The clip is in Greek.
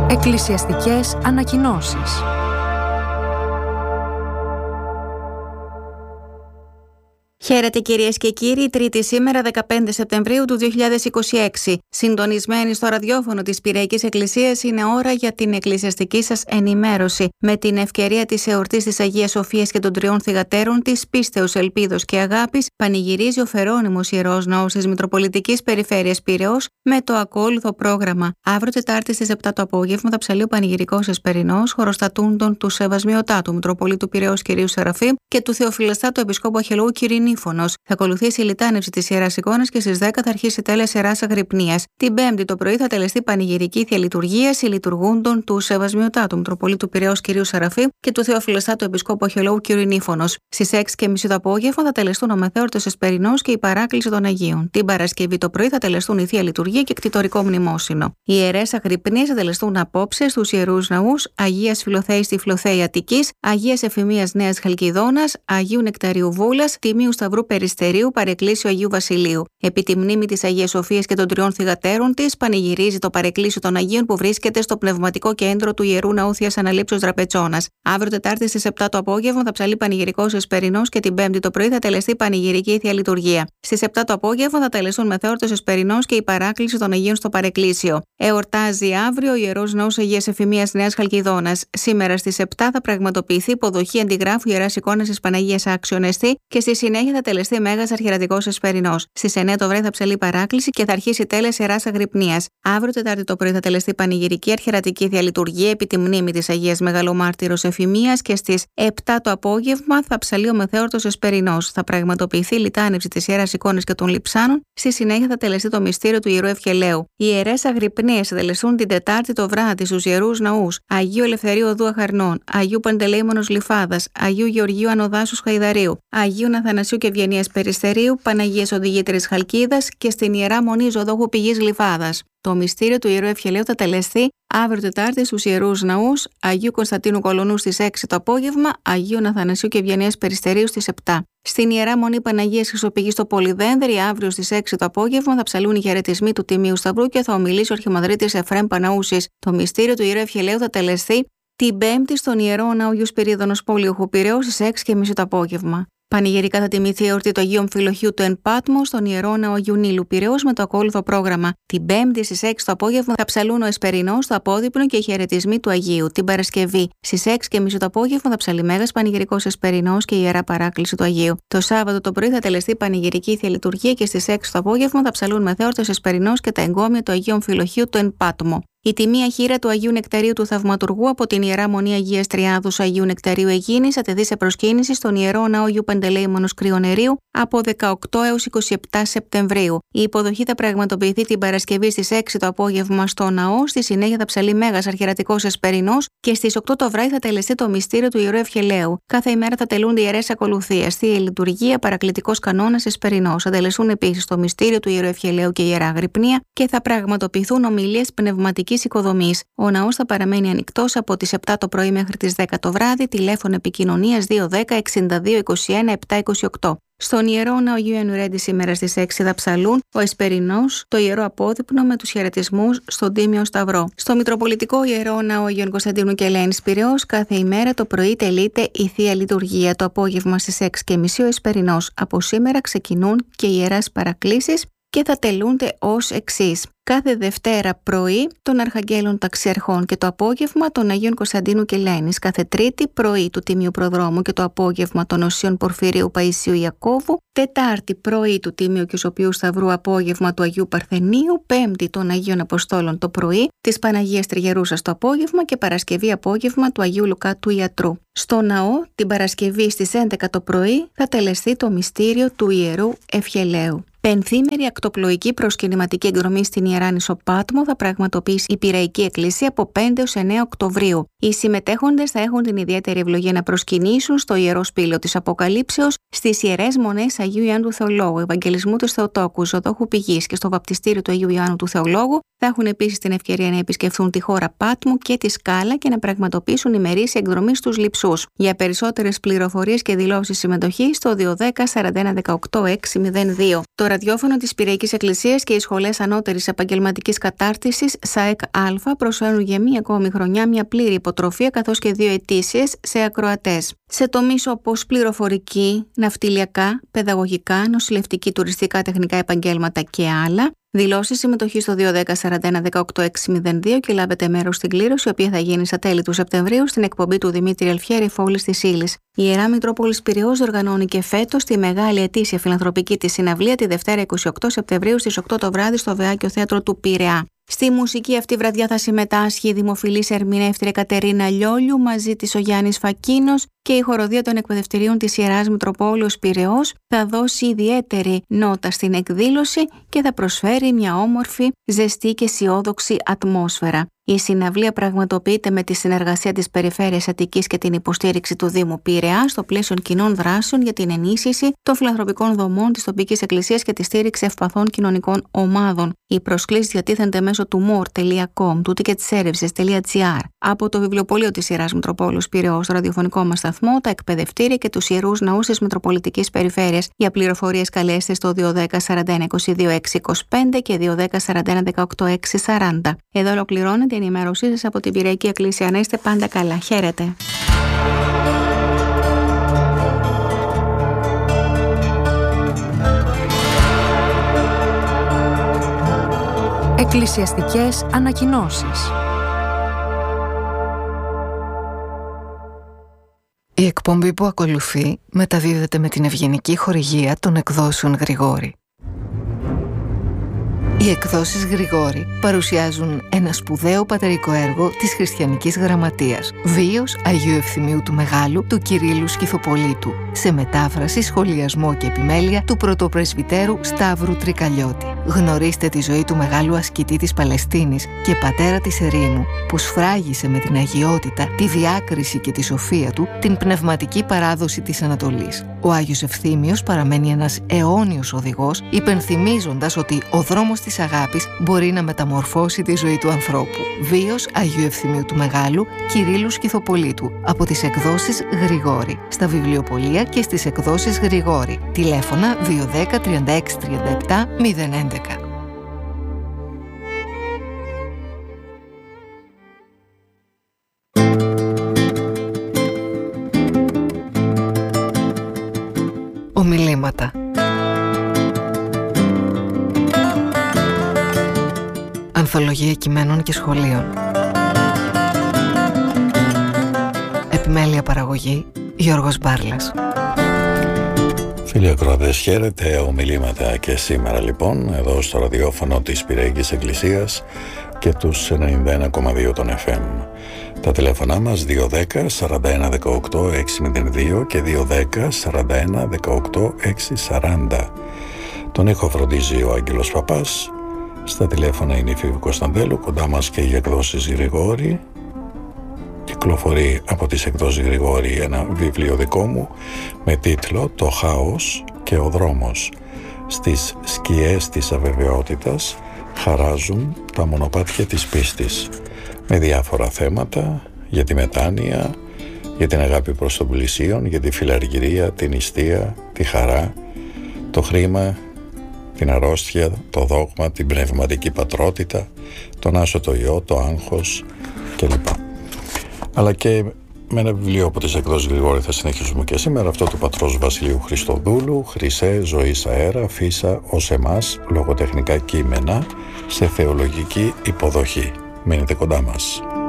Εκκλησιαστικές ανακοινώσεις. Χαίρετε κυρίες και κύριοι, Τρίτη σήμερα 15 Σεπτεμβρίου του 2026. Συντονισμένοι στο ραδιόφωνο της Πειραϊκής Εκκλησίας, είναι ώρα για την εκκλησιαστική σας ενημέρωση. Με την ευκαιρία της εορτής της Αγίας Σοφίας και των τριών θυγατέρων της, πίστεως, ελπίδος και αγάπης, πανηγυρίζει ο Φερώνυμος Ιερός Ναός της Μητροπολιτικής Περιφέρειας Πειραιώς με το ακόλουθο πρόγραμμα. Αύριο Τετάρτη στις 7 το απόγευμα θα ψαλεί ο πανηγυρικός εσπερινός χωροστατούντων του Σεβασμιωτάτου Μητροπολίτου Πειραιώς κ. Σεραφείμ και του Θεοφυλαστάτου Επισκόπου Αχαιολογού κ. Νύφωνος. Θα ακολουθήσει η λιτάνευση της Ιεράς Εικόνας και στις 10 θα αρχίσει τέλες Ιεράς Αγρυπνίας. Την Πέμπτη το πρωί θα τελεστεί πανηγυρική θεία λειτουργία συλλειτουργούντων του Σεβασμιωτάτου Μητροπολίτου Πειραιώς κ. Σεραφείμ και του Θεοφυλαστάτου Επισκόπου Αχαιολογού κ. Νύφωνος. Στις 6:30 το απόγευμα θα τελεστούν ο Μεθέωρτος Εσπερινός και η παράκληση των Αγίων. Την Παρασκευή το πρωί θα τελεστούν η θεία λειτουργία και κτητορικό μνημόσυνο. Οι Ιερές Αγρυπνίες θα τελεστούν απόψε στους Ιερούς Ναούς Αγίας Φιλοθέης στη Φιλοθέη Αττικής, Αγίας Εφημίας Νέας Χαλκιδόνας, Αγίου Νεκταρίου Βούλας, Τιμίου Σταυρού Περιστερίου, Παρεκκλήσιο Αγίου Βασιλείου. Επί τη μνήμη της Αγίας Σοφίας και των τριών θυγατέρων της, πανηγυρίζει το Παρεκκλήσιο των Αγίων που βρίσκεται στο πνευματικό κέντρο του Ιερού Ναού Θείας Αναλήψεως Δραπετσώνας. Αύριο Τετάρτη στις 7 το απόγευμα θα ψαλεί πανηγυρικός εσπερινός και την Πέμπτη το πρωί θα τελεστεί πανηγυρική θεία λειτουργία. Στις 7 το απόγευμα θα τελεστούν Μεθέωρτος Εσπερινός και η παράκληση των Αγίων στο Παρεκκλήσιο. Εορτάζει αύριο ο Ιερός Ναός Αγίας Εφημίας Νέας Χαλκιδόνας. Σήμερα στις 7 θα πραγματοποιηθεί υποδοχή αντιγράφου Ιεράς Εικόνας της Παναγίας Άξιον Εστί και στη συνέχεια θα τελεστεί Μέγας Αρχιερατικός Εσπερινός. Στις 9 το βράδυ θα ψαλεί παράκληση και θα αρχίσει τέλες Ιεράς Αγρυπνίας. Αύριο Τετάρτη το πρωί θα τελεστεί πανηγυρική αρχιερατική θεία λειτουργία επί τη μνήμη της Αγίας Μεγαλομάρτυρος Εφημίας και στις 7 το απόγευμα θα ψαλεί ο Μεθέωρτος Εσπερινός. Θα πραγματοποιηθεί η λιτάνευση της Ιεράς Εικόνας και των Λειψάνων. Στη συνέχεια θα τελεστεί το μυστήριο του Ιερού Ευχελαίου. Οι Ιερές Αγρυπνίες θα τελεστούν την Τετάρτη το βράδυ στους Ιερούς Ναούς Αγίου Ελευθερίου Οδού Αχαρνών, Αγίου Παντελεήμονος Λιφάδας, Αγίου Γεωργίου Ανοδάσους Χαϊδαρίου, Αγίου Αθανασίου και Ευγενίας Περιστερίου, Παναγίας Οδηγήτρης Χαλκίδας και στην Ιερά Μονή Ζωδόχου Πηγής Λιφάδας. Το μυστήριο του Ιερού Ευχελαίου θα τελεστεί αύριο Τετάρτη στους Ιερούς Ναούς Αγίου Κωνσταντίνου Κολονού στις 6 το απόγευμα, Αγίου Αθανασίου και Ευγενίας Περιστερίου στις 7. Στην Ιερά Μονή Παναγίας Χρυσοπηγής στο Πολυδένδρη, αύριο στις 6 το απόγευμα θα ψαλούν οι χαιρετισμοί του Τιμίου Σταυρού και θα ομιλήσει ο Αρχιμανδρίτης Εφραίμ Παναούσης. Το μυστήριο του Ιερού Ευχελαίου θα τελεστεί την Πέμπτη στον Ιερό Ναό Αγίου Σπυρίδωνος Πολιοχού Πειραιώς στις 6:30 το απόγευμα. Πανηγυρικά θα τιμηθεί η εορτή του Αγίου Φιλοχείου του Εν Πάτμο στον Ιερό Ναό Αγίου Νείλου Πειραιώς με το ακόλουθο πρόγραμμα. Την Πέμπτη στις 6 το απόγευμα θα ψαλούν ο Εσπερινός, το Απόδειπνο και οι χαιρετισμοί του Αγίου. Την Παρασκευή στις 6:30 το απόγευμα θα ψαλεί Μέγας Πανηγυρικός Εσπερινός και η Ιερά Παράκληση του Αγίου. Το Σάββατο το πρωί θα τελεστεί πανηγυρική θεία λειτουργία και στις 6 το απόγευμα θα ψαλούν Μεθέωρτος Εσπερινός και τα εγκόμια του Αγίου Φιλοχείου του Εν Πάτμο. Η τιμία χείρα του Αγίου Νεκταρίου του Θαυματουργού από την Ιερά Μονή Αγίας Τριάδους Αγίου Νεκταρίου Αιγίνης θα τεθεί σε προσκύνηση στον Ιερό Ναό Αγίου Παντελεήμονος Κρυονερίου από 18 έως 27 Σεπτεμβρίου. Η υποδοχή θα πραγματοποιηθεί την Παρασκευή στις 6 το απόγευμα στο ναό, στη συνέχεια θα ψαλεί Μέγας Αρχιερατικός Εσπερινός και στις 8 το βράδυ θα τελεστεί το μυστήριο του Ιερού Ευχελαίου. Κάθε ημέρα θα τελούνται ιερές ακολουθίες, θεία λειτουργία, παρακλητικός κανόνας Εσπερινός. Θα τελεστούν επίσης το μυστήριο του Ιερού Ευχελαίου και η Ιερά Αγρυπνία και θα πραγματοποιηθούν ομιλίες πνευματικής οικοδομής. Ο ναός θα παραμένει ανοιχτός από τις 7 το πρωί μέχρι τις 10 το βράδυ, τηλέφωνο επικοινωνίας 210 62 21 728. Στον Ιερό Ναό Αγίου Ενουρέντη σήμερα στις 6 θα ψαλούν ο Εσπερινός, το Ιερό Απόδειπνο με τους χαιρετισμούς στον Τίμιο Σταυρό. Στο Μητροπολιτικό Ιερό Ναό Αγίων Κωνσταντίνου και Ελένης Πειραιώς κάθε ημέρα το πρωί τελείται η θεία λειτουργία. Το απόγευμα στις 6:30 ο Εσπερινός. Από σήμερα ξεκινούν και οι ιεράς παρακλήσεις και θα τελούνται ως εξής. Κάθε Δευτέρα πρωί των Αρχαγγέλων Ταξιαρχών και το απόγευμα των Αγίων Κωνσταντίνου και Ελένης. Κάθε Τρίτη πρωί του Τιμίου Προδρόμου και το απόγευμα των Οσίων Πορφυρίου Παϊσίου Ιακώβου. Τετάρτη πρωί του Τίμιου και Σωπιού Σταυρού, απόγευμα του Αγίου Παρθενίου. Πέμπτη των Αγίων Αποστόλων το πρωί, της Παναγίας Τριγερούσας το απόγευμα και Παρασκευή απόγευμα του Αγίου Λουκά του Ιατρού. Στο ναό την Παρασκευή στις 11 το πρωί θα τελεστεί το μυστήριο του Ιερού Ευχελαίου. Πενθήμερη ακτοπλοϊκή προσκυνηματική εκδρομή στην Ιερά Νησό Πάτμο θα πραγματοποιήσει η Πειραϊκή Εκκλησία από 5 έως 9 Οκτωβρίου. Οι συμμετέχοντες θα έχουν την ιδιαίτερη ευλογία να προσκυνήσουν στο Ιερό Σπήλαιο της Αποκαλύψεως, στις Ιερές Μονές Αγίου Ιωάννου του Θεολόγου, Ευαγγελισμού του Θεοτόκου, Ζωδόχου Πηγής και στο βαπτιστήριο του Αγίου Ιωάννου του Θεολόγου. Θα έχουν επίσης την ευκαιρία να επισκεφθούν τη χώρα Πάτμου και τη Σκάλα και να πραγματοποιήσουν ημερήσια εκδρομή στους Λειψούς. Για περισσότερες πληροφορίες και δηλώσεις συμμετοχής στο 210 41 18 602. Το ραδιόφωνο της Πυραϊκής Εκκλησίας και οι σχολές ανώτερης επαγγελματικής κατάρτισης ΣΑΕΚ Α προσφέρουν για μία ακόμη χρονιά μια πλήρη υποτροφία καθώς και 2 ετήσιες σε ακροατές. Σε τομείς όπως πληροφορική, ναυτιλιακά, παιδαγωγικά, νοσηλευτική, τουριστικά, τεχνικά επαγγέλματα και άλλα. Δηλώσεις συμμετοχή στο 210-41-18-602 και λάβετε μέρος στην κλήρωση, η οποία θα γίνει στα τέλη του Σεπτεμβρίου στην εκπομπή του Δημήτρη Ελφιέρη Φόλης της Ήλης. Η Ιερά Μητρόπολης Πειραιώς οργανώνει και φέτος τη μεγάλη ετήσια φιλανθρωπική της συναυλία τη Δευτέρα 28 Σεπτεμβρίου στις 8 το βράδυ στο Βεάκιο Θέατρο του Πειραιά. Στη μουσική αυτή βραδιά θα συμμετάσχει η δημοφιλής ερμηνεύτρια Κατερίνα Λιόλιου, μαζί της ο Γιάννης Φακίνος, και η χοροδία των εκπαιδευτηρίων της Ιεράς Μητροπόλεως Πειραιώς θα δώσει ιδιαίτερη νότα στην εκδήλωση και θα προσφέρει μια όμορφη, ζεστή και αισιόδοξη ατμόσφαιρα. Η συναυλία πραγματοποιείται με τη συνεργασία της Περιφέρειας Αττικής και την υποστήριξη του Δήμου Πειραιά στο πλαίσιο κοινών δράσεων για την ενίσχυση των φιλανθρωπικών δομών της τοπικής εκκλησίας και τη στήριξη ευπαθών κοινωνικών ομάδων. Οι προσκλήσεις διατίθενται μέσω του more.com, του ticketservices.gr, από το βιβλιοπωλείο της Ιεράς Μητροπόλεως Πειραιώς, στο ραδιοφωνικό μας σταθμό, τα εκπαιδευτήρια και τους ιερούς ναούς της Μητροπολιτικής Περιφέρειας. Για πληροφορίες καλέστε στο 210-41-22-625 και 210-41-18-640. Εδώ ολοκληρώνεται η ενημέρωσή σας από την Πυραϊκή Εκκλησία. Να είστε πάντα καλά. Χαίρετε. Εκκλησιαστικές ανακοινώσεις. Η εκπομπή που ακολουθεί μεταδίδεται με την ευγενική χορηγία των εκδόσεων Γρηγόρη. Οι εκδόσεις Γρηγόρη παρουσιάζουν ένα σπουδαίο πατερικό έργο της Χριστιανικής Γραμματείας, βίος Αγίου Ευθυμίου του Μεγάλου του Κυρίλλου Σκυθοπολίτου, σε μετάφραση, σχολιασμό και επιμέλεια του πρωτοπρεσβυτέρου Σταύρου Τρικαλιώτη. Γνωρίστε τη ζωή του μεγάλου ασκητή της Παλαιστίνης και πατέρα της ερήμου, που σφράγισε με την αγιότητα, τη διάκριση και τη σοφία του την πνευματική παράδοση της Ανατολής. Ο Άγιος Ευθύμιος παραμένει ένας αιώνιος οδηγός, υπενθυμίζοντας ότι ο δρόμος της αγάπης μπορεί να μεταμορφώσει τη ζωή του ανθρώπου. Βίος Αγίου Ευθυμίου του Μεγάλου, Κυρίλλου Σκυθοπολίτου, από τις εκδόσεις Γρηγόρη, στα βιβλιοπωλεία και στις εκδόσεις Γρηγόρη. Τηλέφωνα 210 36 37 011. Ομιλήματα. Ανθολογία κειμένων και σχολείων. Επιμέλεια παραγωγή Γιώργος Μπάρλας. Φίλοι ακροατές, χαίρετε. Ομιλήματα και σήμερα λοιπόν εδώ στο ραδιόφωνο της Πυραϊκής Εκκλησίας και τους 91,2 των FM. Τα τηλέφωνά μας 210 41 18 602 και 210 41 18 640. Τον ήχο φροντίζει ο Άγγελος Παπάς. Στα τηλέφωνα είναι η Φίβη Κωνσταντέλου, κοντά μας και οι εκδόσεις Γρηγόρη. Κυκλοφορεί από τις εκδόσεις Γρηγόρη ένα βιβλίο δικό μου με τίτλο «Το χάος και ο δρόμος». Στις σκιές της αβεβαιότητας χαράζουν τα μονοπάτια της πίστης, με διάφορα θέματα για τη μετάνοια, για την αγάπη προς τον πλησίον, για τη φιλαργυρία, την νηστεία, τη χαρά, το χρήμα, την αρρώστια, το δόγμα, την πνευματική πατρότητα, τον άσωτο ιό, το άγχος κλπ. Αλλά και με ένα βιβλίο από τις εκδόσεις Γρηγόρη θα συνεχίσουμε και σήμερα, αυτό του πατρός Βασιλείου Χριστοδούλου, «Χρυσέ ζωής αέρα, φύσα ως εμάς, λογοτεχνικά κείμενα σε θεολογική υποδοχή». Μείνετε κοντά μας.